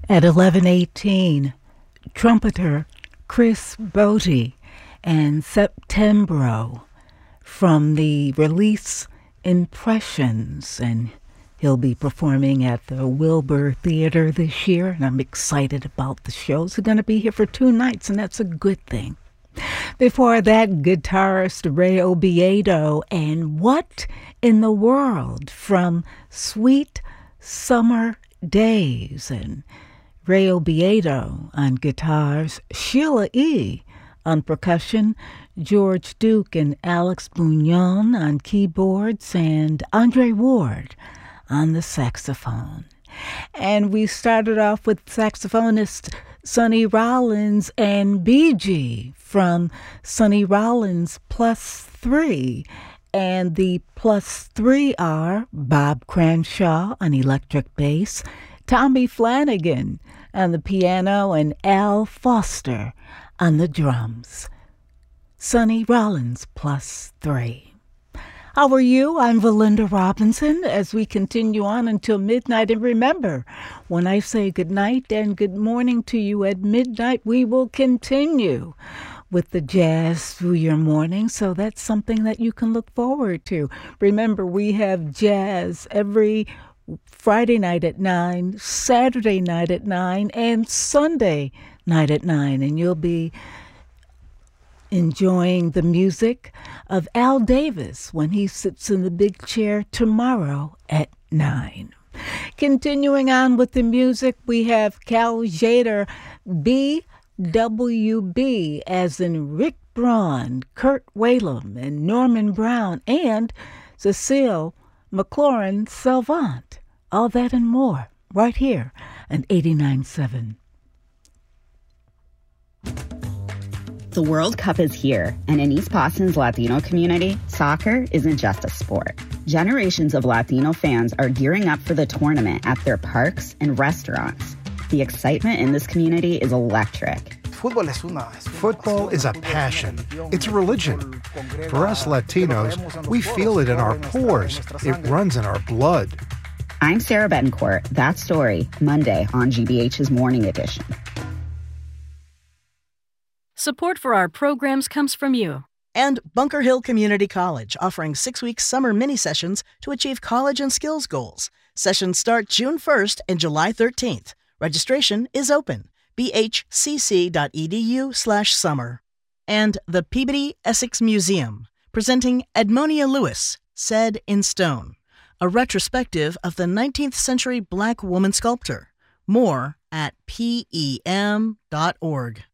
At 11:18, trumpeter Chris Botti and Septembro from the release Impressions, and he'll be performing at the Wilbur Theater this year, and I'm excited about the shows. They're going to be here for 2 nights, and that's a good thing. Before that, guitarist Ray Obiedo and What in the World from Sweet Summer Days, and Ray Obiedo on guitars, Sheila E. on percussion, George Duke and Alex Bugnon on keyboards, and Andre Ward on the saxophone. And we started off with saxophonist Sonny Rollins and BG from Sonny Rollins +3. And the +3 are Bob Cranshaw on electric bass, Tommy Flanagan on the piano, and Al Foster on the drums. Sonny Rollins +3. How are you? I'm Valinda Robinson as we continue on until midnight. And remember, when I say good night and good morning to you at midnight, we will continue with the jazz through your morning. So that's something that you can look forward to. Remember, we have jazz every Friday night at 9, Saturday night at 9, and Sunday night at 9. And you'll be enjoying the music of Al Davis when he sits in the big chair tomorrow at 9. Continuing on with the music, we have Cal Tjader, BWB, as in Rick Braun, Kurt Whalum, and Norman Brown, and Cecile McLaurin Salvant. All that and more right here on 89.7. The World Cup is here, and in East Boston's Latino community, soccer isn't just a sport. Generations of Latino fans are gearing up for the tournament at their parks and restaurants. The excitement in this community is electric. Football is a passion. It's a religion. For us Latinos, we feel it in our pores. It runs in our blood. I'm Sarah Betancourt. That story, Monday on GBH's Morning Edition. Support for our programs comes from you. And Bunker Hill Community College, offering 6-week summer mini-sessions to achieve college and skills goals. Sessions start June 1st and July 13th. Registration is open. bhcc.edu/summer. And the Peabody Essex Museum, presenting Edmonia Lewis, Said in Stone, a retrospective of the 19th century Black woman sculptor. More at pem.org.